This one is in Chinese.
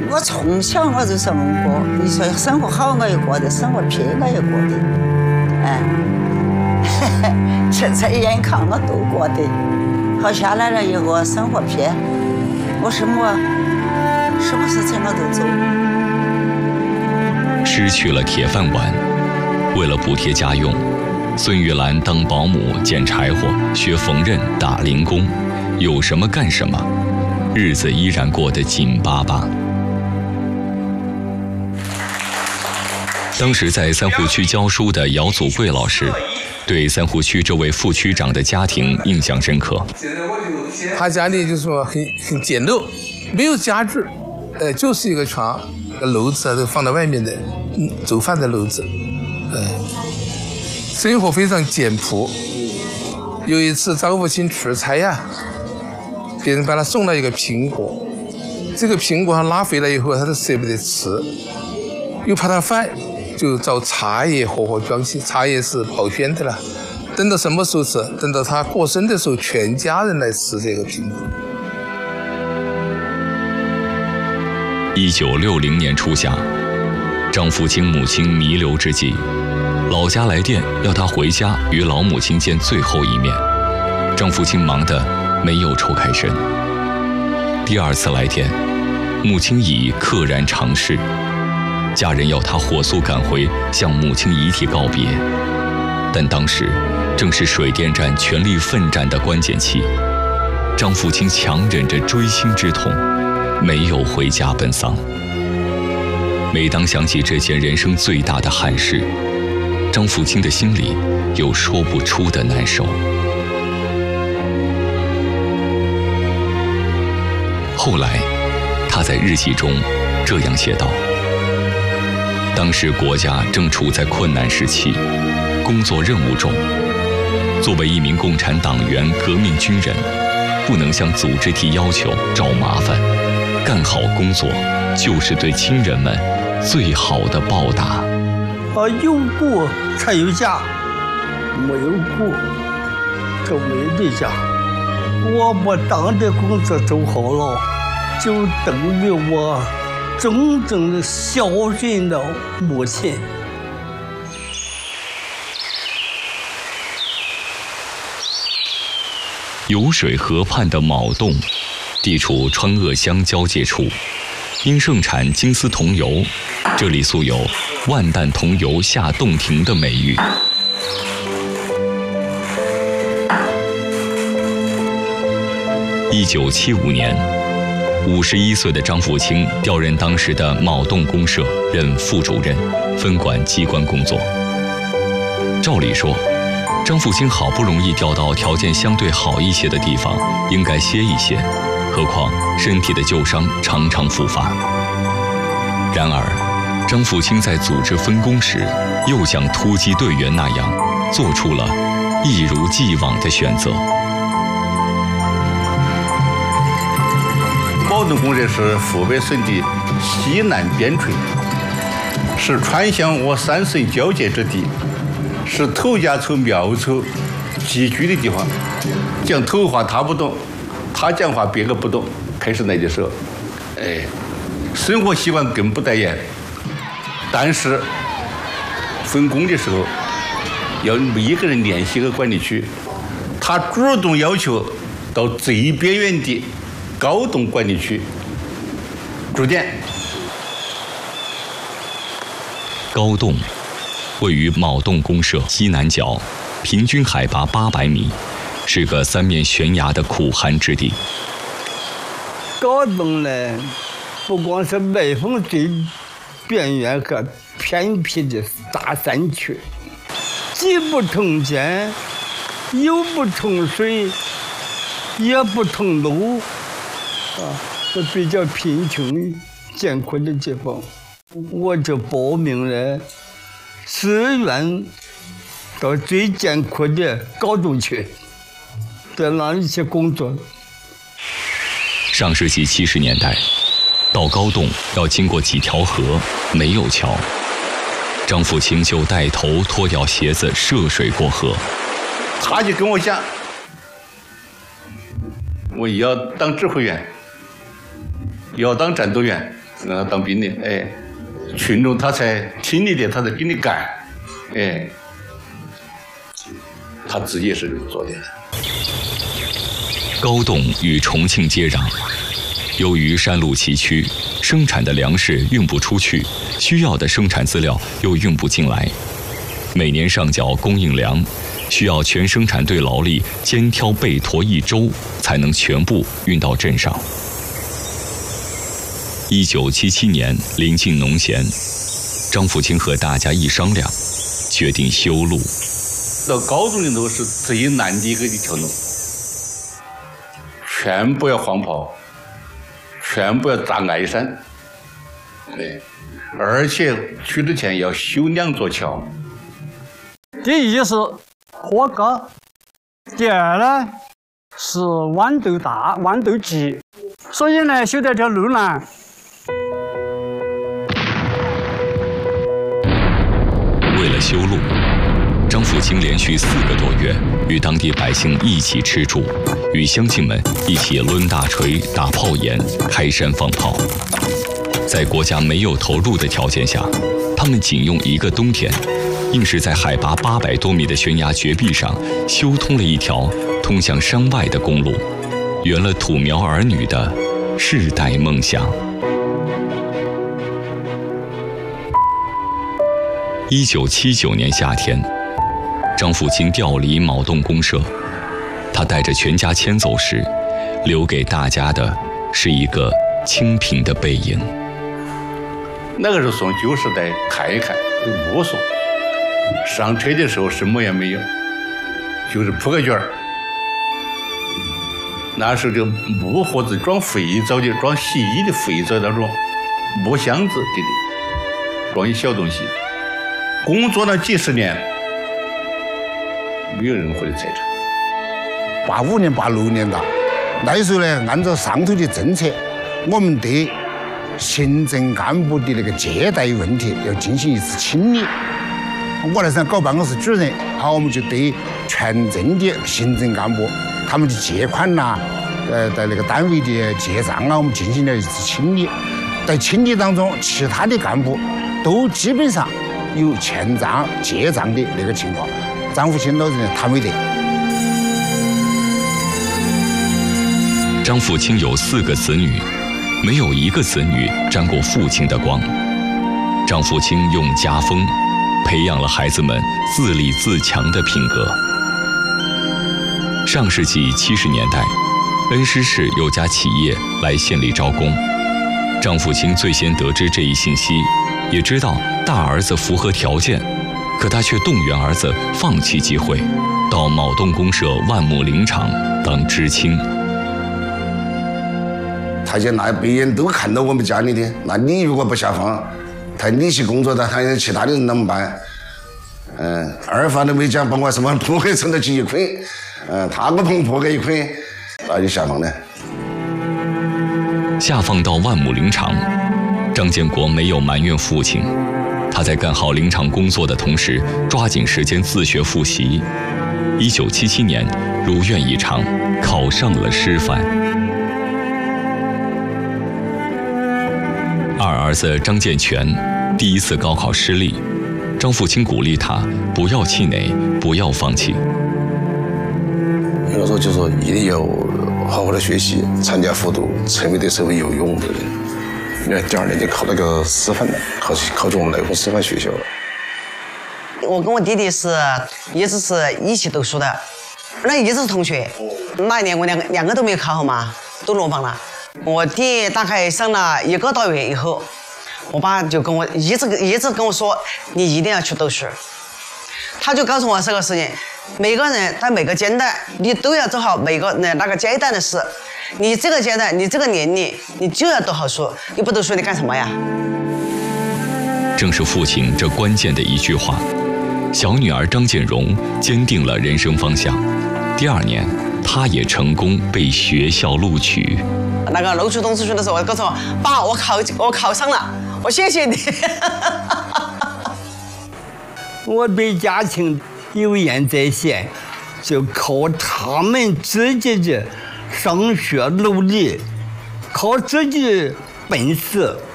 我从小我就这么过，你说生活好我也过的，生活撇我也过的，这眼看我都过的，好下来了以后生活撇，我什么事情我都做。 失去了铁饭碗，为了补贴家用，孙玉兰当保姆、捡柴火、学缝纫、打零工，有什么干什么，日子依然过得紧巴巴。当时在三湖区教书的姚祖贵老师，对三湖区这位副区长的家庭印象深刻。 他家里就是说很简陋，没有家具，就是一个床、炉子都放在外面的，煮饭的炉子，生活非常简朴。有一次张福清出差呀，别人把他送了一个苹果，这个苹果他拉回来以后，他都舍不得吃，又怕他坏，就找茶叶活装起。茶叶是保鲜的了，等到什么时候吃？等到他过生的时候，全家人来吃这个苹果。 1960年初夏，张福清母亲弥留之际，老家来电要他回家与老母亲见最后一面。张福清忙得没有抽开身。第二次来电，母亲已溘然长逝，家人要他火速赶回向母亲遗体告别。但当时正是水电站全力奋战的关键期，张福清强忍着锥心之痛，没有回家奔丧。每当想起这件人生最大的憾事，张福清的心里有说不出的难受。后来，他在日记中这样写道：当时国家正处在困难时期，工作任务重，作为一名共产党员、革命军人，不能向组织提要求、找麻烦，干好工作就是对亲人们最好的报答。 有过才有家，没有过就没得家。我把党的工作做好了，就等于我真正的孝顺了母亲。 油水河畔的卯洞，地处川鄂乡交界处，因盛产金丝桐油，这里素有“万担桐油下洞庭”的美誉。1975年，51岁的张福清调任当时的卯洞公社任副主任，分管机关工作。照理说，张福清好不容易调到条件相对好一些的地方，应该歇一歇，何况身体的旧伤常常复发。然而，张福清在组织分工时，又像突击队员那样，做出了一如既往的选择。 卯洞公社是湖北省的西南边陲，是川湘鄂三省交界之地，是头家丑苗丑集聚的地方。讲头话他不懂，他讲话别个不懂。开始那的时候，生活习惯更不待言，但是分工的时候要一个人联系个管理区，他主动要求到最边缘的高洞管理区驻点。 高洞位于卯洞公社西南角，平均海拔800米，是个三面悬崖的苦寒之地。 高洞呢，不光是麦丰最边缘和偏僻的大山区，既不通电，又不通水，也不通路，是比较贫穷艰苦的地方。我就报名了，自愿到最艰苦的高洞去，在那里去工作。 上世纪70年代，到高洞要经过几条河，没有桥，张福清就带头脱掉鞋子涉水过河。 他就跟我讲，我要当指挥员，要当战斗员， 让他当兵的，哎，群众他才听你的，他才给你干，哎，他自己也是做的。 高洞与重庆接壤，由于山路崎岖，生产的粮食运不出去，需要的生产资料又运不进来。每年上缴供应粮，需要全生产队劳力肩挑背驮1周，才能全部运到镇上。1977年临近农闲，张富清和大家一商量，决定修路。 到高洞里头是最难的一条路，全部要黄刨，全部要砸矮山，对，而且去之前要修2座桥。 第一是坡高，第二呢是豌豆大、豌豆急，所以呢修这条路呢。 为了修路，张富清连续4个多月与当地百姓一起吃住，与乡亲们一起抡大锤、打炮眼、开山放炮。在国家没有投入的条件下，他们仅用1个冬天，硬是在海拔800多米的悬崖绝壁上修通了一条通向山外的公路，圆了土苗儿女的世代梦想。1979年夏天，张富清调离卯洞公社，他带着全家迁走时，留给大家的是一个清贫的背影。 那个时候从旧时代看一看，摸索。上车的时候什么也没有，就是铺个卷儿。那时候就木盒子装肥皂的，装洗衣的肥皂那种木箱子给你装一小东西。工作了几10年，没有人回来拆车。 85年、86年的，那时候呢，按照上头的政策，我们对行政干部的那个借贷问题要进行一次清理。我那时候搞办公室主任，好，我们就对全镇的行政干部他们的借款呐，在那个单位的借账啊，我们进行了一次清理。在清理当中，其他的干部都基本上有欠账、借账的那个情况。张富清老人他没得。 张富清有4个子女，没有1个子女沾过父亲的光。张富清用家风培养了孩子们自立自强的品格。上世纪70年代，恩施市有家企业来县里招工，张富清最先得知这一信息，也知道大儿子符合条件，可他却动员儿子放弃机会，到卯洞公社万亩林场当知青。 他就那别人都看到我们家里的，那你如果不下放，你去工作的，他其他的人怎么办？二房都没讲，把我什么铺给存到起1捆，他个棚铺给1捆，那就下放了。 下放到万亩林场，张建国没有埋怨父亲，他在干好林场工作的同时，抓紧时间自学复习。1977年，如愿以偿，考上了师范。二儿子张建全第1次高考失利，张富清鼓励他不要气馁，不要放弃。 有时候就说一定要好好的学习，参加活动，成为对社会有用的人。你看第2年就考那个师范了，考进我们内湖师范学校了。 我跟我弟弟是一直是一起读书的，那一直是同学。那一年我两个都没有考好嘛，都落榜了。我弟大概上了1个多月以后，我爸就跟我一直跟我说，你一定要去读书。他就告诉我这个事情，每个人在每个阶段，你都要做好每个那个阶段的事。你这个阶段，你这个年龄，你就要读好书，你不读书你干什么呀？ 正是父亲这关键的一句话，小女儿张建荣坚定了人生方向。第2年，她也成功被学校录取。 那个录取通知书的时候，我告诉我爸，我考上了，我谢谢你。 我对家庭有言在先，就靠他们自己的上学努力，靠自己本事